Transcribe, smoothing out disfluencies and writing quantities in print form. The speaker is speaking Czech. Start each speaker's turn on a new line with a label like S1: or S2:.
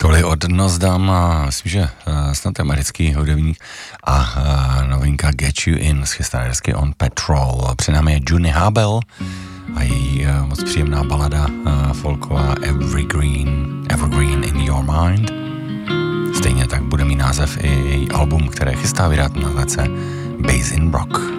S1: Tohle od Nozdam a myslím, že snad americký hudebník a novinka Get You In z chystanersky On Patrol. Před námi je Juni Habel a její moc příjemná balada folková Evergreen in Your Mind. Stejně tak bude mít název i její album, které chystá vydat na značce Basin Rock.